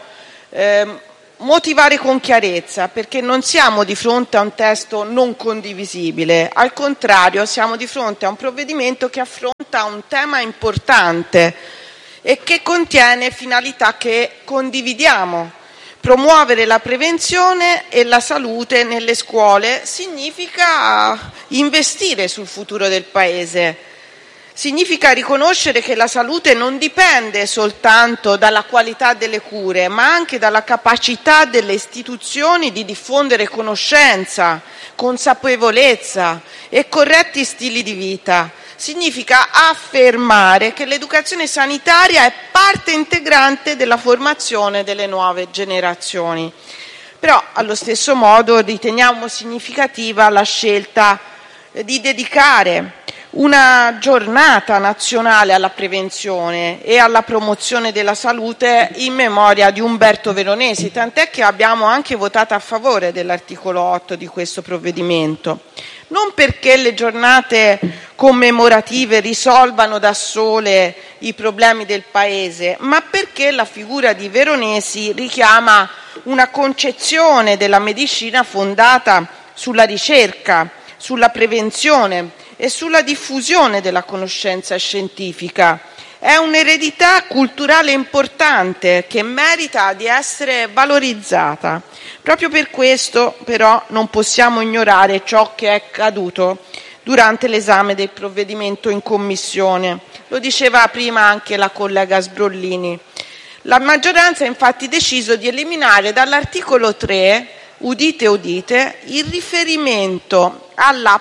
motivare con chiarezza, perché non siamo di fronte a un testo non condivisibile, al contrario siamo di fronte a un provvedimento che affronta un tema importante e che contiene finalità che condividiamo. Promuovere la prevenzione e la salute nelle scuole significa investire sul futuro del Paese. Significa riconoscere che la salute non dipende soltanto dalla qualità delle cure, ma anche dalla capacità delle istituzioni di diffondere conoscenza, consapevolezza e corretti stili di vita. Significa affermare che l'educazione sanitaria è parte integrante della formazione delle nuove generazioni. Però, allo stesso modo, riteniamo significativa la scelta di dedicare una giornata nazionale alla prevenzione e alla promozione della salute in memoria di Umberto Veronesi, tant'è che abbiamo anche votato a favore dell'articolo 8 di questo provvedimento. Non perché le giornate commemorative risolvano da sole i problemi del Paese, ma perché la figura di Veronesi richiama una concezione della medicina fondata sulla ricerca, sulla prevenzione e sulla diffusione della conoscenza scientifica. È un'eredità culturale importante che merita di essere valorizzata. Proprio per questo, però, non possiamo ignorare ciò che è accaduto durante l'esame del provvedimento in Commissione. Lo diceva prima anche la collega Sbrollini. La maggioranza ha infatti deciso di eliminare dall'articolo 3, udite udite, il riferimento alla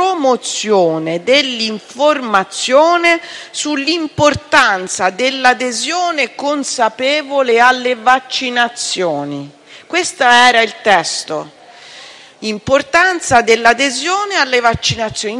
promozione dell'informazione sull'importanza dell'adesione consapevole alle vaccinazioni. Questo era il testo. Importanza dell'adesione alle vaccinazioni,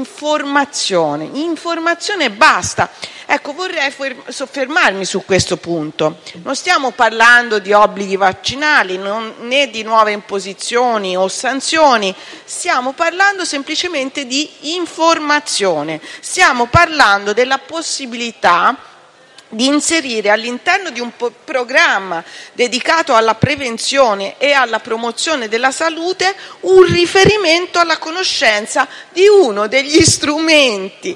informazione basta. Ecco, vorrei soffermarmi su questo punto. Non stiamo parlando di obblighi vaccinali né di nuove imposizioni o sanzioni, stiamo parlando semplicemente di informazione, stiamo parlando della possibilità di inserire all'interno di un programma dedicato alla prevenzione e alla promozione della salute un riferimento alla conoscenza di uno degli strumenti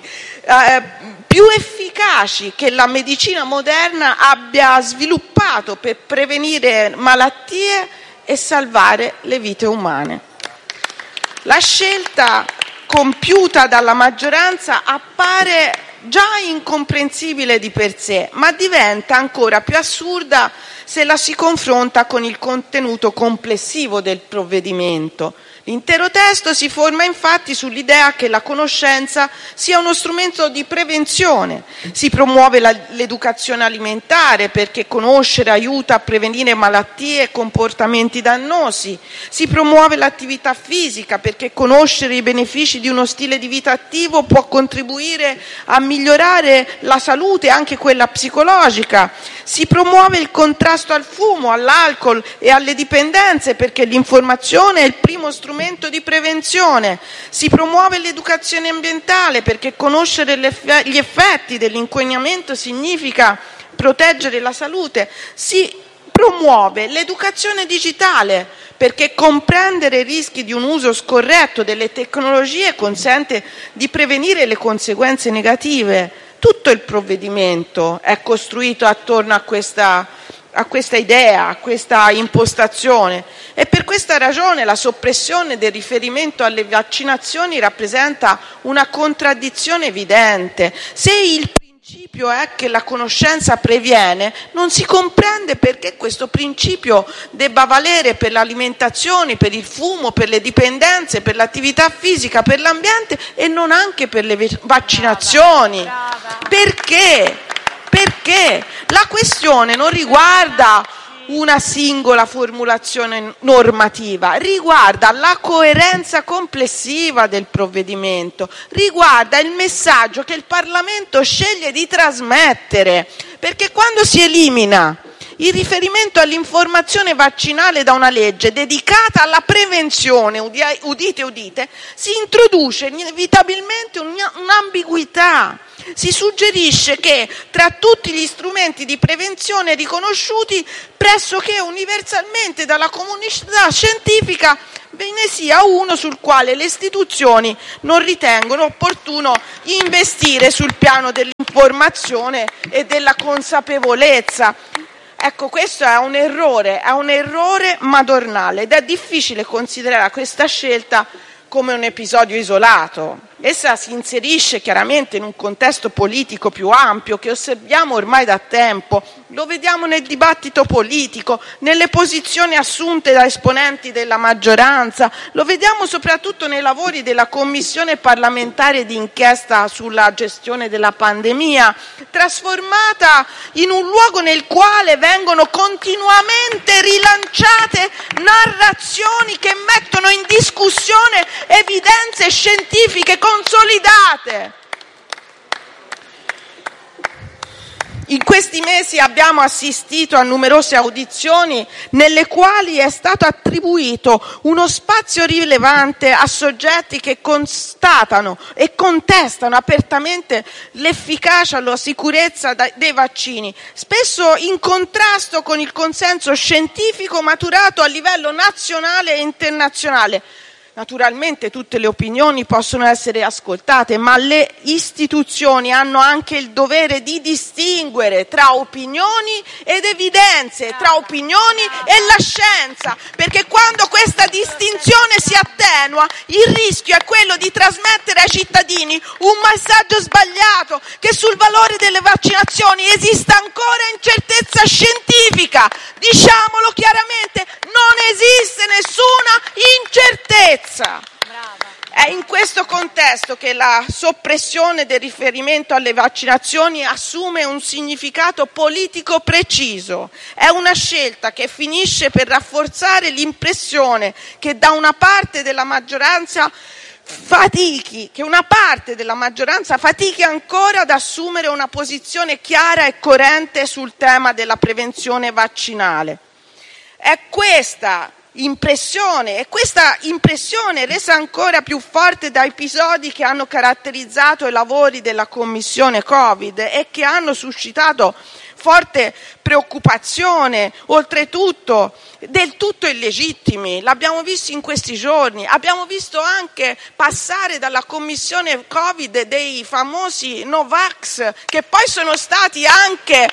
più efficaci che la medicina moderna abbia sviluppato per prevenire malattie e salvare le vite umane. La scelta compiuta dalla maggioranza appare già incomprensibile di per sé, ma diventa ancora più assurda se la si confronta con il contenuto complessivo del provvedimento. L'intero testo si forma infatti sull'idea che la conoscenza sia uno strumento di prevenzione. Si promuove l'educazione alimentare perché conoscere aiuta a prevenire malattie e comportamenti dannosi. Si promuove l'attività fisica perché conoscere i benefici di uno stile di vita attivo può contribuire a migliorare la salute, anche quella psicologica. Si promuove il contrasto al fumo, all'alcol e alle dipendenze perché l'informazione è il primo strumento di prevenzione. Si promuove l'educazione ambientale perché conoscere gli effetti dell'inquinamento significa proteggere la salute. Si promuove l'educazione digitale perché comprendere i rischi di un uso scorretto delle tecnologie consente di prevenire le conseguenze negative. Tutto il provvedimento è costruito attorno a questa idea, a questa impostazione, e per questa ragione la soppressione del riferimento alle vaccinazioni rappresenta una contraddizione evidente. Se il principio è che la conoscenza previene, non si comprende perché questo principio debba valere per l'alimentazione, per il fumo, per le dipendenze, per l'attività fisica, per l'ambiente e non anche per le vaccinazioni. Perché? Perché la questione non riguarda una singola formulazione normativa, riguarda la coerenza complessiva del provvedimento, riguarda il messaggio che il Parlamento sceglie di trasmettere, perché quando si elimina il riferimento all'informazione vaccinale da una legge dedicata alla prevenzione, udite udite, si introduce inevitabilmente un'ambiguità. Si suggerisce che tra tutti gli strumenti di prevenzione riconosciuti pressoché universalmente dalla comunità scientifica ve ne sia uno sul quale le istituzioni non ritengono opportuno investire sul piano dell'informazione e della consapevolezza. Ecco, questo è un errore madornale ed è difficile considerare questa scelta come un episodio isolato. Essa si inserisce chiaramente in un contesto politico più ampio che osserviamo ormai da tempo, lo vediamo nel dibattito politico, nelle posizioni assunte da esponenti della maggioranza, lo vediamo soprattutto nei lavori della Commissione parlamentare d'inchiesta sulla gestione della pandemia, trasformata in un luogo nel quale vengono continuamente rilanciate narrazioni che mettono in discussione evidenze scientifiche consolidate. In questi mesi abbiamo assistito a numerose audizioni nelle quali è stato attribuito uno spazio rilevante a soggetti che constatano e contestano apertamente l'efficacia e la sicurezza dei vaccini, spesso in contrasto con il consenso scientifico maturato a livello nazionale e internazionale. Naturalmente tutte le opinioni possono essere ascoltate, ma le istituzioni hanno anche il dovere di distinguere tra opinioni ed evidenze, tra opinioni e la scienza, perché quando questa distinzione si attenua, il rischio è quello di trasmettere ai cittadini un messaggio sbagliato, che sul valore delle vaccinazioni esista ancora incertezza scientifica. Diciamolo chiaramente, non esiste nessuna incertezza. È in questo contesto che la soppressione del riferimento alle vaccinazioni assume un significato politico preciso. È una scelta che finisce per rafforzare l'impressione che da una parte della maggioranza fatichi ancora ad assumere una posizione chiara e coerente sul tema della prevenzione vaccinale. È questa impressione resa ancora più forte da episodi che hanno caratterizzato i lavori della Commissione Covid e che hanno suscitato forte preoccupazione, oltretutto del tutto illegittimi. L'abbiamo visto in questi giorni, abbiamo visto anche passare dalla Commissione Covid dei famosi Novax, che poi sono stati anche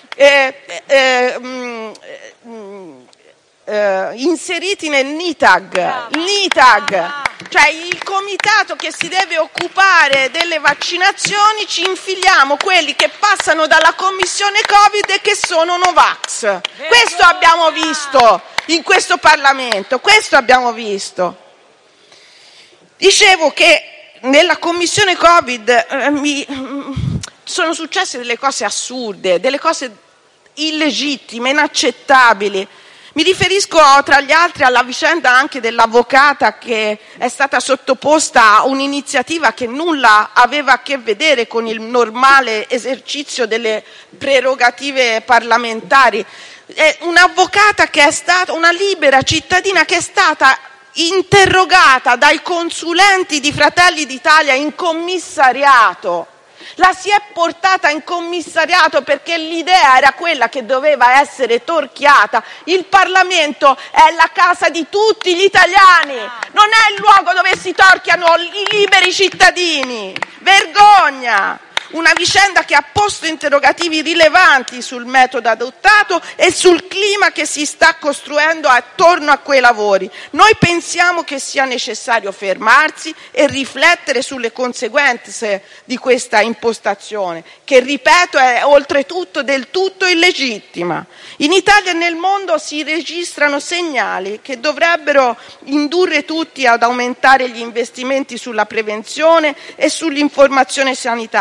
inseriti nel NITAG, cioè il comitato che si deve occupare delle vaccinazioni. Ci infiliamo quelli che passano dalla commissione Covid e che sono Novax. Questo abbiamo visto in questo Parlamento, questo abbiamo visto. Dicevo che nella commissione Covid sono successe delle cose assurde, delle cose illegittime, inaccettabili. Mi riferisco tra gli altri alla vicenda anche dell'avvocata che è stata sottoposta a un'iniziativa che nulla aveva a che vedere con il normale esercizio delle prerogative parlamentari. Un'avvocata che è stata una libera cittadina che è stata interrogata dai consulenti di Fratelli d'Italia in commissariato. La si è portata in commissariato perché l'idea era quella che doveva essere torchiata. Il Parlamento è la casa di tutti gli italiani, non è il luogo dove si torchiano i liberi cittadini. Vergogna! Una vicenda che ha posto interrogativi rilevanti sul metodo adottato e sul clima che si sta costruendo attorno a quei lavori. Noi pensiamo che sia necessario fermarsi e riflettere sulle conseguenze di questa impostazione, che ripeto è oltretutto del tutto illegittima. In Italia e nel mondo si registrano segnali che dovrebbero indurre tutti ad aumentare gli investimenti sulla prevenzione e sull'informazione sanitaria,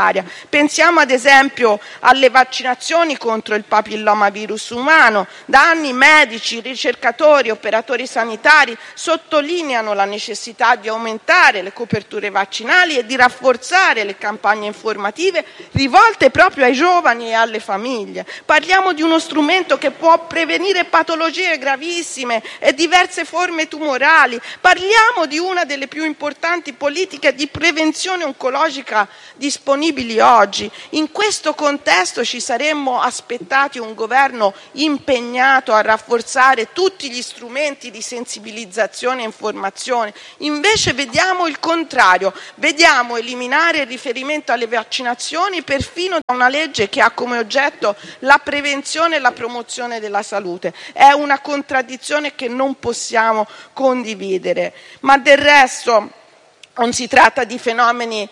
Pensiamo ad esempio alle vaccinazioni contro il papillomavirus umano. Da anni medici, ricercatori, operatori sanitari sottolineano la necessità di aumentare le coperture vaccinali e di rafforzare le campagne informative rivolte proprio ai giovani e alle famiglie. Parliamo di uno strumento che può prevenire patologie gravissime e diverse forme tumorali. Parliamo di una delle più importanti politiche di prevenzione oncologica disponibili oggi. In questo contesto ci saremmo aspettati un governo impegnato a rafforzare tutti gli strumenti di sensibilizzazione e informazione. Invece vediamo il contrario, vediamo eliminare il riferimento alle vaccinazioni perfino da una legge che ha come oggetto la prevenzione e la promozione della salute. È una contraddizione che non possiamo condividere. Ma del resto non si tratta di fenomeni.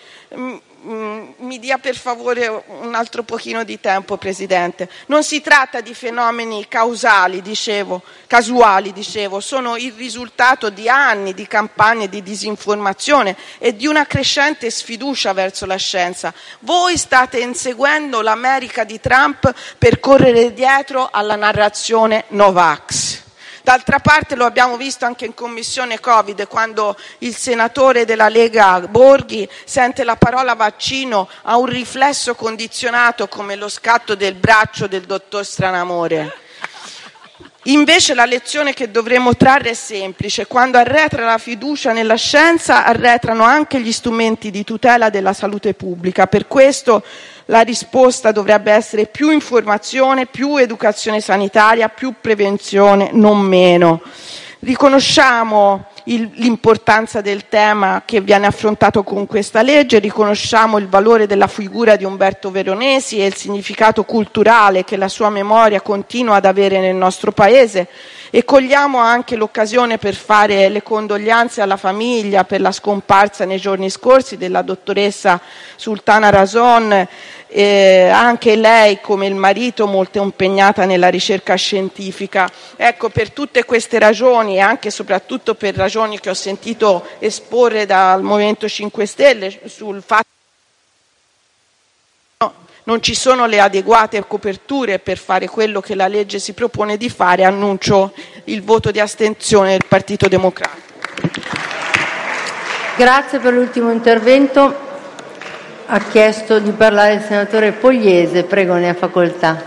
Mi dia per favore un altro pochino di tempo, Presidente. Non si tratta di fenomeni casuali, dicevo, sono il risultato di anni di campagne di disinformazione e di una crescente sfiducia verso la scienza. Voi state inseguendo l'America di Trump per correre dietro alla narrazione Novax. D'altra parte lo abbiamo visto anche in Commissione Covid, quando il senatore della Lega Borghi sente la parola vaccino, ha un riflesso condizionato come lo scatto del braccio del dottor Stranamore. Invece la lezione che dovremmo trarre è semplice: quando arretra la fiducia nella scienza, arretrano anche gli strumenti di tutela della salute pubblica. Per questo la risposta dovrebbe essere più informazione, più educazione sanitaria, più prevenzione, non meno. Riconosciamo l'importanza del tema che viene affrontato con questa legge, riconosciamo il valore della figura di Umberto Veronesi e il significato culturale che la sua memoria continua ad avere nel nostro Paese, e cogliamo anche l'occasione per fare le condoglianze alla famiglia per la scomparsa nei giorni scorsi della dottoressa Sultana Razon, anche lei come il marito molto impegnata nella ricerca scientifica. Ecco, per tutte queste ragioni e anche e soprattutto per ragioni che ho sentito esporre dal Movimento 5 Stelle sul fatto non ci sono le adeguate coperture per fare quello che la legge si propone di fare, annuncio il voto di astensione del Partito Democratico. Grazie per l'ultimo intervento. Ha chiesto di parlare il senatore Pogliese, prego, ne ha facoltà.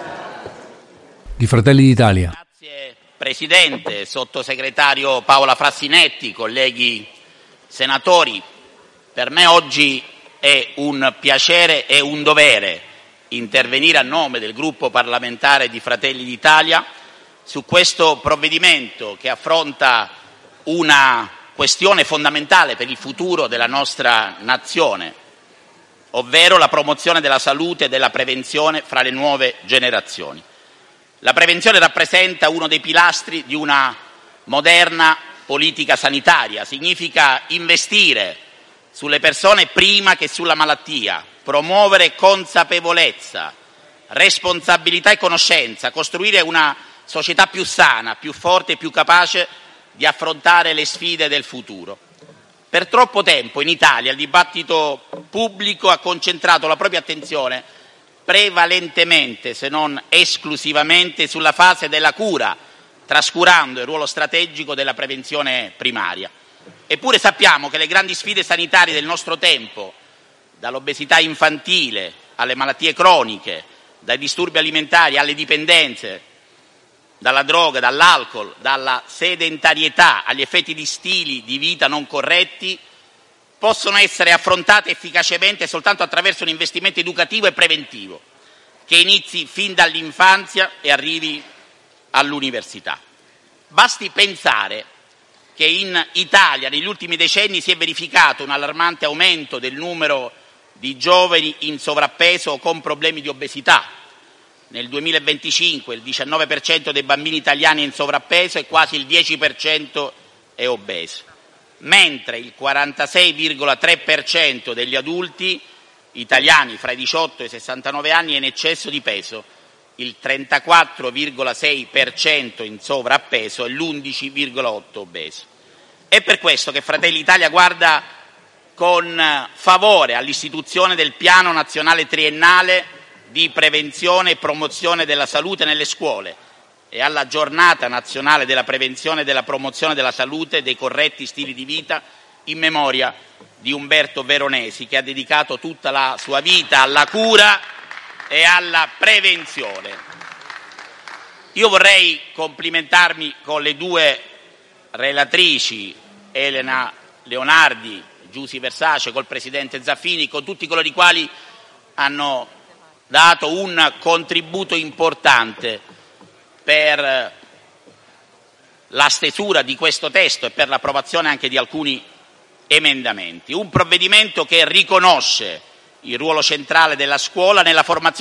Di Fratelli d'Italia. Grazie Presidente, Sottosegretario Paola Frassinetti, colleghi senatori. Per me oggi è un piacere e un dovere intervenire a nome del gruppo parlamentare di Fratelli d'Italia su questo provvedimento che affronta una questione fondamentale per il futuro della nostra nazione, ovvero la promozione della salute e della prevenzione fra le nuove generazioni. La prevenzione rappresenta uno dei pilastri di una moderna politica sanitaria, significa investire sulle persone prima che sulla malattia, promuovere consapevolezza, responsabilità e conoscenza, costruire una società più sana, più forte e più capace di affrontare le sfide del futuro. Per troppo tempo in Italia il dibattito pubblico ha concentrato la propria attenzione prevalentemente, se non esclusivamente, sulla fase della cura, trascurando il ruolo strategico della prevenzione primaria. Eppure sappiamo che le grandi sfide sanitarie del nostro tempo, dall'obesità infantile alle malattie croniche, dai disturbi alimentari alle dipendenze, dalla droga, dall'alcol, dalla sedentarietà agli effetti di stili di vita non corretti, possono essere affrontate efficacemente soltanto attraverso un investimento educativo e preventivo che inizi fin dall'infanzia e arrivi all'università. Basti pensare che in Italia negli ultimi decenni si è verificato un allarmante aumento del numero di giovani in sovrappeso o con problemi di obesità. Nel 2025 il 19% dei bambini italiani è in sovrappeso e quasi il 10% è obeso, mentre il 46,3% degli adulti italiani fra i 18 e i 69 anni è in eccesso di peso, il 34,6% in sovrappeso e l'11,8% obeso. È per questo che Fratelli d'Italia guarda con favore all'istituzione del Piano Nazionale Triennale di prevenzione e promozione della salute nelle scuole e alla Giornata Nazionale della prevenzione e della promozione della salute e dei corretti stili di vita in memoria di Umberto Veronesi, che ha dedicato tutta la sua vita alla cura e alla prevenzione. Io vorrei complimentarmi con le due relatrici, Elena Leonardi, Giusy Versace, col Presidente Zaffini, con tutti coloro i quali hanno dato un contributo importante per la stesura di questo testo e per l'approvazione anche di alcuni emendamenti. Un provvedimento che riconosce il ruolo centrale della scuola nella formazione